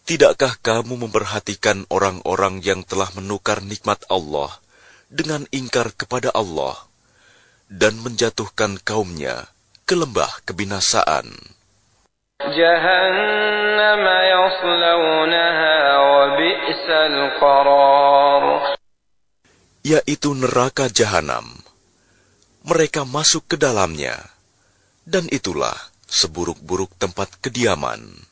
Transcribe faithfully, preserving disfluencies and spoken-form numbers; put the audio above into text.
Tidakkah kamu memperhatikan orang-orang yang telah menukar nikmat Allah dengan ingkar kepada Allah dan menjatuhkan kaumnya ke lembah kebinasaan? Jahannam yaslawnaha wa bi'sal qarar. Yaitu neraka Jahanam. Mereka masuk ke dalamnya, dan itulah seburuk-buruk tempat kediaman.